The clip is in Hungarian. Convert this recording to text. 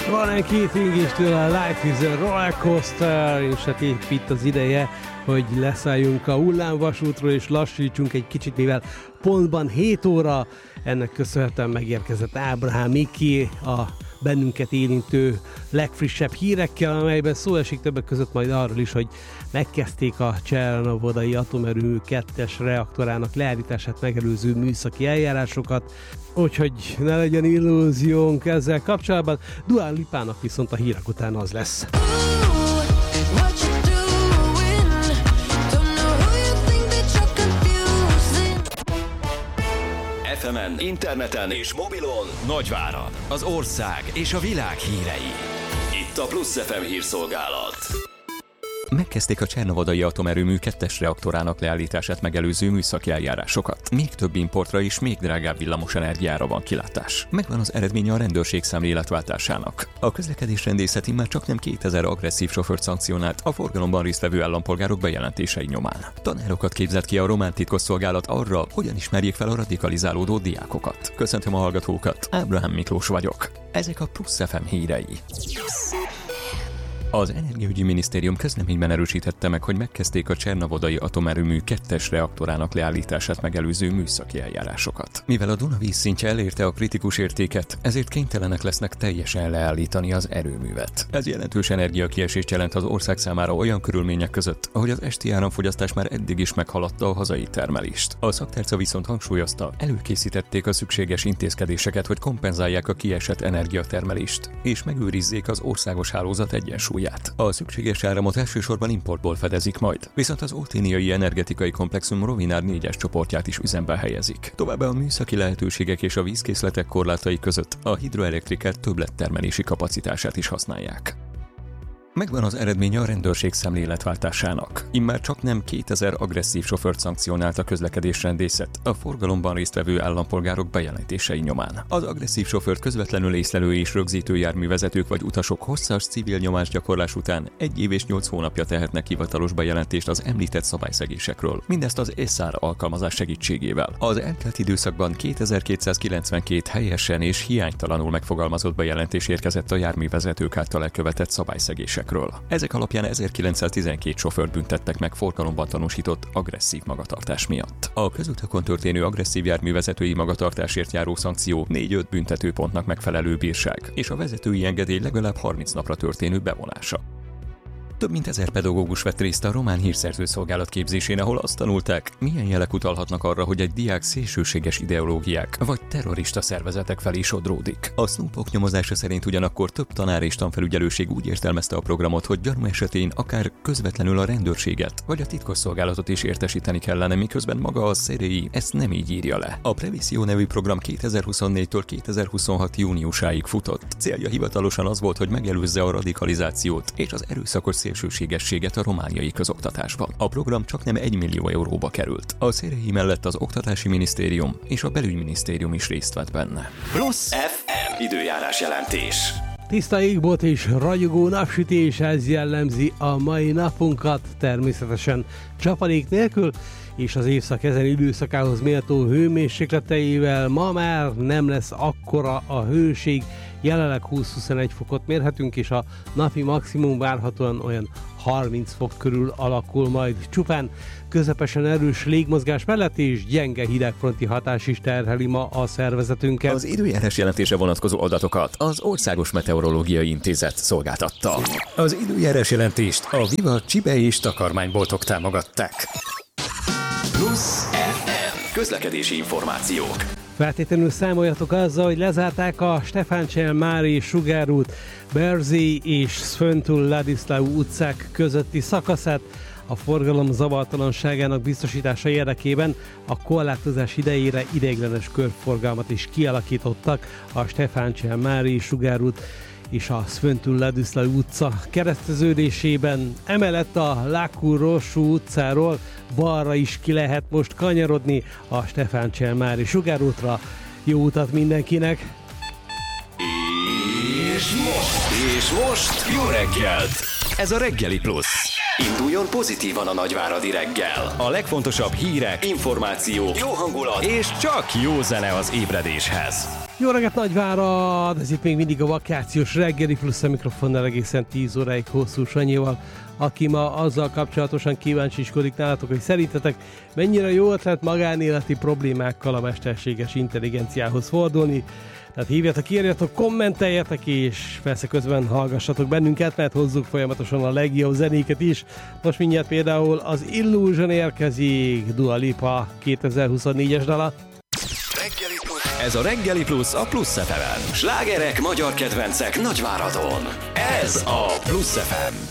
Ronan Keating és tőle a Life is a Rollercoaster, és hát itt az ideje, hogy leszálljunk a hullámvasútról és lassítsunk egy kicsit, mivel pontban 7 óra, ennek köszönhetően megérkezett Ábrahám Miki a bennünket érintő legfrissebb hírekkel, amelyben szó esik többek között majd arról is, hogy megkezdték a Csernovodai atomerőmű 2-es reaktorának leállítását megelőző műszaki eljárásokat, úgyhogy ne legyen illúziónk ezzel kapcsolatban. Dua Lipának viszont a hírek után az lesz. FM-en, interneten és mobilon Nagyvárad, az ország és a világ hírei. Itt a Plusz FM hírszolgálat. Megkezdték a Csernovodai atomerőmű 2-es reaktorának leállítását megelőző műszaki eljárásokat. Még több importra és még drágább villamosenergiára van kilátás. Megvan az eredménye a rendőrség szemléletváltásának. A közlekedésrendészet immár csak nem 2000 agresszív sofőrt szankcionált a forgalomban résztvevő állampolgárok bejelentései nyomán. Tanárokat képzett ki a román titkosszolgálat arra, hogyan ismerjék fel a radikalizálódó diákokat. Köszöntöm a hallgatókat, Ábrahám Miklós vagyok. Ezek a Plusz FM hírei. Az Energiaügyi Minisztérium közleményben erősítette meg, hogy megkezdték a Csernovodai atomerőmű 2-es reaktorának leállítását megelőző műszaki eljárásokat. Mivel a Duna vízszintje elérte a kritikus értéket, ezért kénytelenek lesznek teljesen leállítani az erőművet. Ez jelentős energiakiesést jelent az ország számára olyan körülmények között, ahogy az esti áramfogyasztás már eddig is meghaladta a hazai termelést. A szaktárca viszont hangsúlyozta, előkészítették a szükséges intézkedéseket, hogy kompenzálják a kiesett energiatermelést, és megőrizzék az országos hálózat egyensúlyát. A szükséges áramot elsősorban importból fedezik majd, viszont az olténiai energetikai komplexum Rovinár 4-es csoportját is üzembe helyezik. Továbbá a műszaki lehetőségek és a vízkészletek korlátai között a hidroelektrikát többlettermelési kapacitását is használják. Megvan az eredménye a rendőrség szemléletváltásának. Immár csak nem 2000 agresszív sofőrt szankcionált a közlekedésrendészet a forgalomban résztvevő állampolgárok bejelentései nyomán. Az agresszív sofőrt közvetlenül észlelő és rögzítő járművezetők vagy utasok hosszas civil nyomásgyakorlás után 1 év és 8 hónapja tehetnek hivatalos bejelentést az említett szabályszegésekről. Mindezt az ESZÁR alkalmazás segítségével. Az eltelt időszakban 2292 helyesen és hiánytalanul megfogalmazott bejelentés érkezett a járművezetők által elkövetett szabályszegésekről. Ezek alapján 1912 sofőrt büntettek meg forgalomban tanúsított agresszív magatartás miatt. A közutakon történő agresszív járművezetői magatartásért járó szankció 4-5 büntetőpontnak megfelelő bírság, és a vezetői engedély legalább 30 napra történő bevonása. Több mint 1000 pedagógus vett részt a román hírszerző szolgálat képzésén, ahol azt tanulták, milyen jelek utalhatnak arra, hogy egy diák szélsőséges ideológiák vagy terrorista szervezetek felé sodródik. A Snoopok nyomozása szerint ugyanakkor több tanár és tanfelügyelőség úgy értelmezte a programot, hogy gyanú esetén akár közvetlenül a rendőrséget vagy a titkosszolgálatot is értesíteni kellene, miközben maga a SZEREI ezt nem így írja le. A Previsio nevű program 2024-től 2026 júniusáig futott. Célja hivatalosan az volt, hogy megelőzze a radikalizációt és az erőszakos szélsőségességet a romániai közoktatásban. A program csaknem 1 millió euróba került. A SZEREI mellett az Oktatási Minisztérium és a Belügyminisztérium is részt vett benne. Plusz FM időjárás jelentés. Tiszta égbolt és ragyogó napsütés, ez jellemzi a mai napunkat, természetesen csapadék nélkül, és az évszak ezen időszakához méltó hőmérsékleteivel ma már nem lesz akkora a hőség, jelenleg 20-21 fokot mérhetünk, és a napi maximum várhatóan olyan 30 fok körül alakul majd. Csupán közepesen erős légmozgás mellett és gyenge hidegfronti hatás is terheli ma a szervezetünket. Az időjárás jelentése vonatkozó adatokat az Országos Meteorológiai Intézet szolgáltatta. Az időjárás jelentést a Viva csibe és takarmányboltok támogatták. Plusz FM közlekedési információk. Feltétlenül számoljatok azzal, hogy lezárták a Stefáncel-Mári Sugárút, Berzé és Szföntül Ladislau utcák közötti szakaszát a forgalom zavartalanságának biztosítása érdekében. A korlátozás idejére ideiglenes körforgalmat is kialakítottak a Stefáncel-Mári Sugárút és a Szföntül Ladislau utca kereszteződésében. Emellett a Lacour-Rochou utcáról balra is ki lehet most kanyarodni a Stefáncel-Mári Sugárútra. Jó utat mindenkinek! És most jó reggelt! Ez a Reggeli Plusz. Induljon pozitívan a nagyváradi reggel. A legfontosabb hírek, információk, jó hangulat és csak jó zene az ébredéshez. Jó reggelt, Nagyvárad! Ez itt még mindig a vakációs reggeli, plusz a mikrofonnal egészen 10 óráig Hosszú Sanyival, aki ma azzal kapcsolatosan kíváncsiskodik nálatok, hogy szerintetek mennyire jó ötlet magánéleti problémákkal a mesterséges intelligenciához fordulni. Tehát hívjatok, írjatok, kommenteljetek, és persze közben hallgassatok bennünket, mert hozzuk folyamatosan a legjobb zenéket is. Most mindjárt például az Illusion érkezik, Dua Lipa 2024-es dala. Ez a Reggeli Plusz a Plusz FM-en. Slágerek, magyar kedvencek Nagyváradon. Ez a Plusz FM.